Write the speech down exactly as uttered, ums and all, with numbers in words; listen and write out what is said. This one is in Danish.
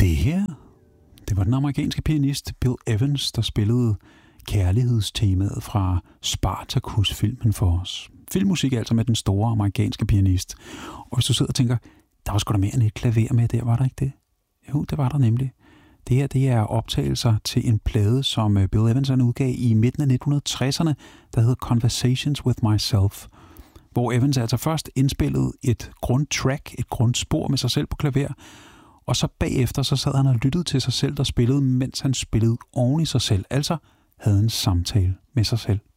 Det her, det var den amerikanske pianist Bill Evans, der spillede kærlighedstemaet fra Spartacus-filmen for os. Filmmusik altså med den store amerikanske pianist. Og hvis du sidder og tænker, der var sgu da mere end et klaver med der, var der ikke det? Jo, det var der nemlig. Det her, det er optagelser til en plade, som Bill Evans udgav i midten af nitten tresserne, der hedder Conversations with Myself, hvor Evans altså først indspillede et grundtrack, et grundspor med sig selv på klaver, og så bagefter så sad han og lyttede til sig selv, der spillede, mens han spillede oven i sig selv, altså havde en samtale med sig selv.